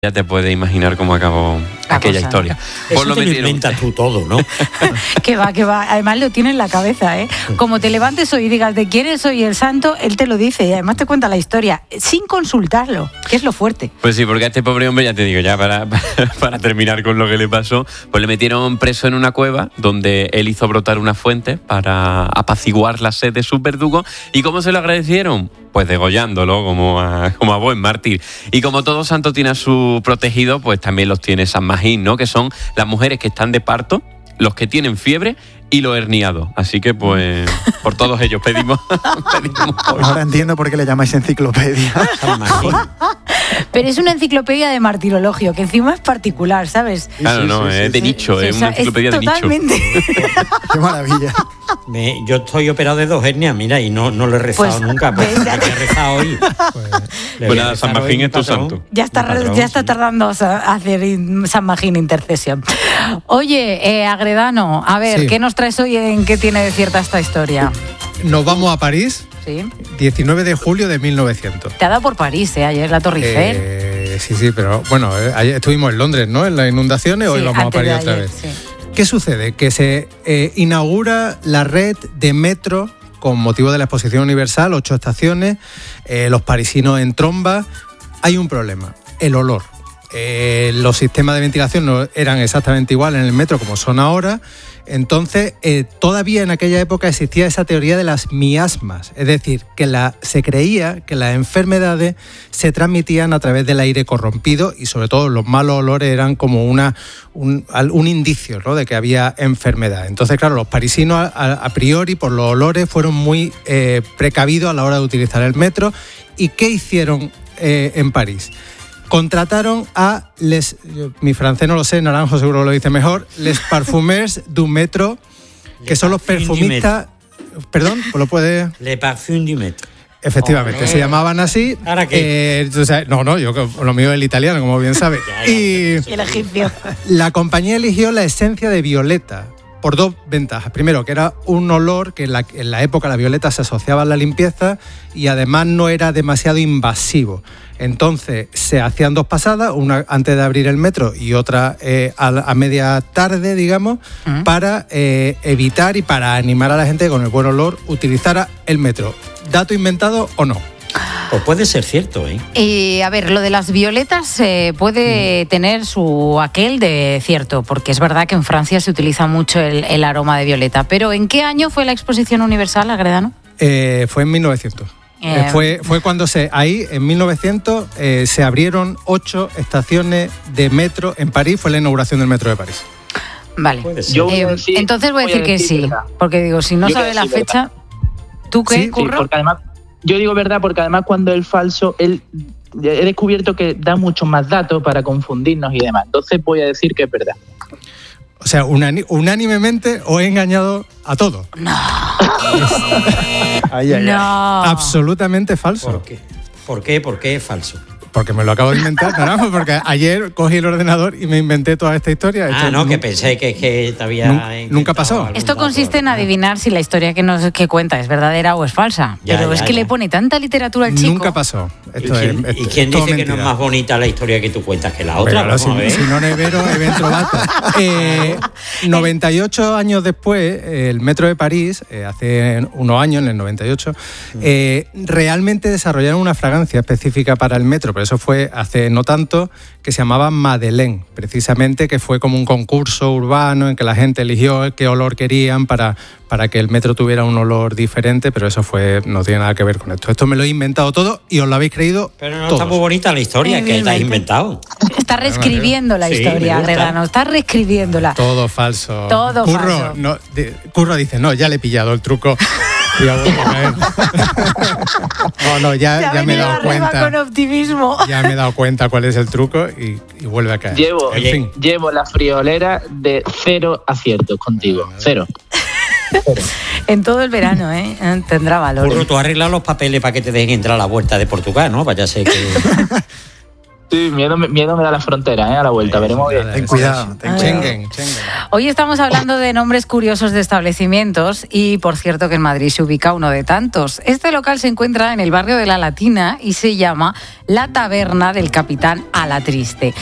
Ya te puedes imaginar cómo acabó aquella historia. Eso lo inventas tú todo, ¿no? Que va. Además lo tiene en la cabeza, ¿eh? Como te levantes hoy y digas de quién es hoy el santo, él te lo dice y además te cuenta la historia sin consultarlo, que es lo fuerte. Pues sí, porque a este pobre hombre, ya te digo, ya para terminar con lo que le pasó, pues le metieron preso en una cueva donde él hizo brotar una fuente para apaciguar la sed de sus verdugos. ¿Y cómo se lo agradecieron? Pues degollándolo como a buen mártir. Y como todo santo tiene a su protegido, pues también los tiene San Magín, ¿no? Que son las mujeres que están de parto, los que tienen fiebre y los herniados. Así que, pues, por todos ellos pedimos Ahora entiendo por qué le llamáis enciclopedia. San Magín. Pero es una enciclopedia de martirologio, que encima es particular, ¿sabes? Claro, no, es de nicho, es una enciclopedia de nicho. Totalmente. Qué maravilla. Yo estoy operado de 2 hernias, mira, y no lo he rezado Pues, nunca, pues he rezado hoy. Pues nada, San Magín es tu santo. Ya está tardando a hacer San Magín intercesión. Oye, Agredano, a ver, Sí. ¿qué nos traes hoy? ¿En qué tiene de cierta esta historia? Nos vamos a París, Sí. 19 de julio de 1900. Te ha dado por París, ayer la Torre Eiffel. Sí, pero bueno, ayer estuvimos en Londres, ¿no? En las inundaciones, hoy Sí, vamos a antes París de otra ayer, vez. sí. ¿Qué sucede? Que se inaugura la red de metro con motivo de la Exposición Universal, 8 estaciones, los parisinos en tromba. Hay un problema, el olor. Los sistemas de ventilación no eran exactamente iguales en el metro como son ahora. Entonces, todavía en aquella época existía esa teoría de las miasmas, es decir, que se creía que las enfermedades se transmitían a través del aire corrompido y sobre todo los malos olores eran como un indicio, ¿no?, de que había enfermedad. Entonces, claro, los parisinos a priori por los olores fueron muy precavidos a la hora de utilizar el metro. ¿Y qué hicieron en París? Contrataron a mi francés no lo sé, Naranjo seguro lo dice mejor, les parfumeurs du metro, que son los perfumistas. Perdón, ¿lo puede? Le parfum du metro. Efectivamente, se llamaban así. ¿Ahora qué? Yo lo mío es el italiano, como bien sabe. Y el egipcio. La compañía eligió la esencia de violeta por 2 ventajas. Primero, que era un olor que en la época la violeta se asociaba a la limpieza y además no era demasiado invasivo. Entonces se hacían 2 pasadas, una antes de abrir el metro y otra a media tarde, digamos, para evitar y para animar a la gente que con el buen olor utilizara el metro. ¿Dato inventado o no? Pues puede ser cierto, ¿eh? A ver, lo de las violetas puede tener su aquel de cierto, porque es verdad que en Francia se utiliza mucho el aroma de violeta. Pero ¿en qué año fue la Exposición Universal, Agredano? Fue en 1900. Fue cuando ahí en 1900 se abrieron 8 estaciones de metro en París, fue la inauguración del metro de París. Vale. Entonces voy a decir que sí, verdad. porque digo, si no Yo sabe la verdad. fecha, ¿tú qué, Sí, Curro? Porque además, yo digo verdad porque además cuando es falso, he descubierto que da muchos más datos para confundirnos y demás. Entonces voy a decir que es verdad. O sea, unánimemente os he engañado a todos. No. No. Absolutamente falso. ¿Por qué? ¿Por qué es falso? Porque me lo acabo de inventar, Naranjo, porque ayer cogí el ordenador y me inventé toda esta historia. Que pensé que te había... Nunca pasó. Esto consiste en adivinar si la historia que cuenta es verdadera o es falsa. Pero es que le pone tanta literatura al chico. Nunca pasó. ¿Y quién dice que no es más bonita la historia que tú cuentas que la otra? Pero, si no nevero, evento vato. 98 años después, el metro de París, hace unos años, en el 98, realmente desarrollaron una fragancia específica para el metro, pero eso fue hace no tanto, que se llamaba Madeleine, precisamente, que fue como un concurso urbano en que la gente eligió qué olor querían para que el metro tuviera un olor diferente, pero eso no tiene nada que ver con esto. Esto me lo he inventado todo y os lo habéis creído. Pero no todos. está muy bonita la historia que te has inventado. Está reescribiendo la historia, Agredano, está reescribiéndola. Todo falso. Todo falso. Curro dice, no, ya le he pillado el truco. Y ha vuelto a caer. Ya me he dado cuenta. Con optimismo. Ya me he dado cuenta cuál es el truco y vuelve a caer. Llevo la friolera de 0 aciertos contigo. 0. En todo el verano, tendrá valor. Curro, tú has arreglado los papeles para que te dejen entrar a la vuelta de Portugal, ¿no? Vaya a ser que... Sí, miedo me da la frontera, a la vuelta, veremos bien. Ten cuidado. Schengen. Hoy estamos hablando de nombres curiosos de establecimientos y, por cierto, que en Madrid se ubica uno de tantos. Este local se encuentra en el barrio de La Latina y se llama La Taberna del Capitán Alatriste.